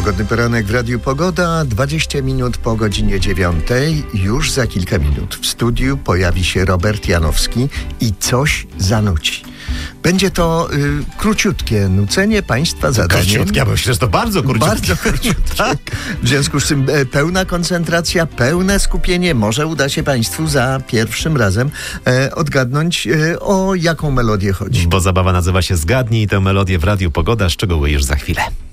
Pogodny poranek w Radiu Pogoda, 20 minut po godzinie 9. Już za kilka minut w studiu pojawi się Robert Janowski i coś zanuci. Będzie to króciutkie nucenie Państwa zadaniem. Króciutkie, bo myślę, że to bardzo króciutkie. Bardzo króciutkie. Tak. W związku z czym pełna koncentracja, pełne skupienie. Może uda się Państwu za pierwszym razem odgadnąć, o jaką melodię chodzi. Bo zabawa nazywa się Zgadnij tę melodię w Radiu Pogoda. Szczegóły już za chwilę.